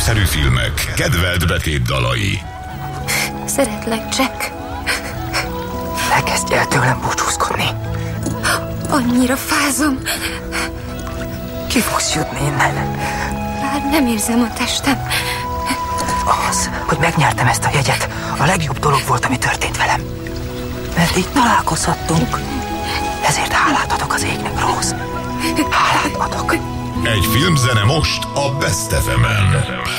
Korszerű filmek, kedvelt betétdalai. Szeretlek, Jack. Ne kezdj el tőlem búcsúzkodni. Annyira fázom. Ki fogsz jutni innen? Már nem érzem a testem. Az, hogy megnyertem ezt a jegyet, a legjobb dolog volt, ami történt velem. Mert így találkozhattunk. Ezért hálát adok az égnek, Rose. Hálát adok. Egy filmzene most a Best FM-en.